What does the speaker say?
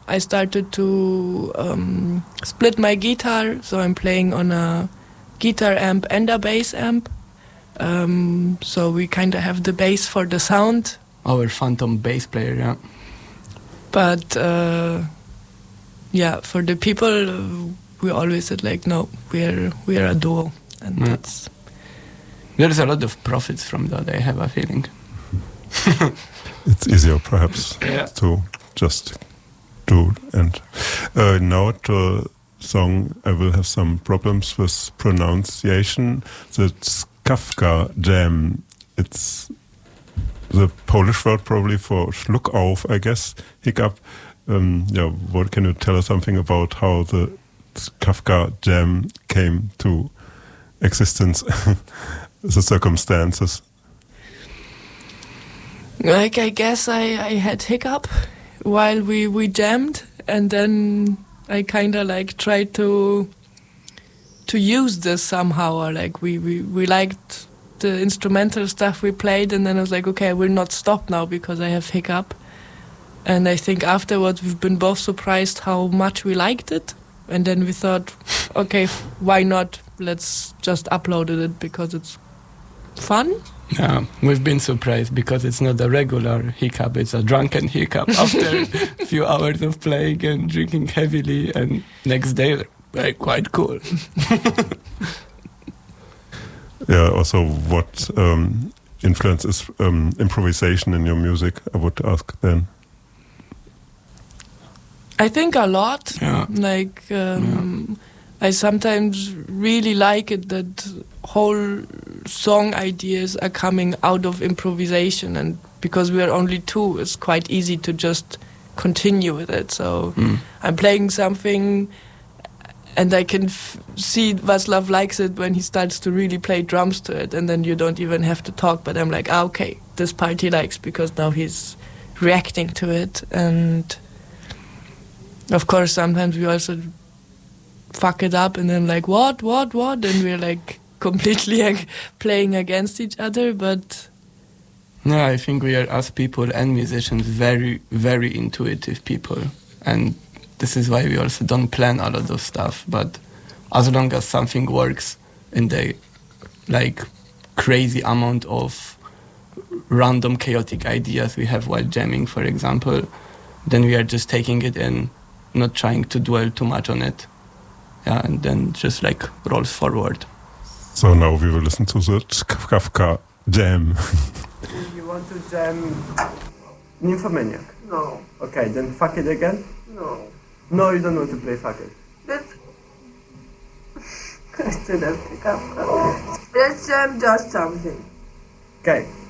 I started to split my guitar, so I'm playing on a guitar amp and a bass amp. So we kind of have the bass for the sound. Our phantom bass player, yeah. But yeah, for the people, we always said like, no, we're a duo, and that's. There's a lot of profits from that, I have a feeling. It's easier, perhaps, to just do. And now the song, I will have some problems with pronunciation. That's Kafka Jam. It's the Polish word probably for Schluck auf, I guess, hiccup. What can you tell us something about how the Kafka Jam came to existence, the circumstances? Like, I guess I had hiccup while we jammed, and then I kind of like tried to use this somehow, or like we liked the instrumental stuff we played, and then I was like, okay, I will not stop now because I have hiccup. And I think afterwards we've been both surprised how much we liked it, and then we thought, okay, why not? Let's just upload it because it's fun. Yeah, we've been surprised because it's not a regular hiccup, it's a drunken hiccup after a few hours of playing and drinking heavily, and next day, quite cool. Yeah, also what influences improvisation in your music, I would ask then. I think a lot. Yeah. Like, I sometimes really like it that whole song ideas are coming out of improvisation, and because we are only two, it's quite easy to just continue with it. So I'm playing something and I can see Václav likes it when he starts to really play drums to it, and then you don't even have to talk, but I'm like, okay, this part he likes because now he's reacting to it. And of course sometimes we also fuck it up and then like what and we're like completely playing against each other. But yeah, I think we are, as people and musicians, very, very intuitive people, and this is why we also don't plan a lot of stuff. But as long as something works in the like crazy amount of random chaotic ideas we have while jamming, for example, then we are just taking it in, not trying to dwell too much on it. Yeah, and then just like rolls forward. So now we will listen to the Kafka Jam. You want to jam Nymphomaniac? No. Okay, then fuck it again? No. No, you don't want to play fuck it. Let's jam just something. Okay.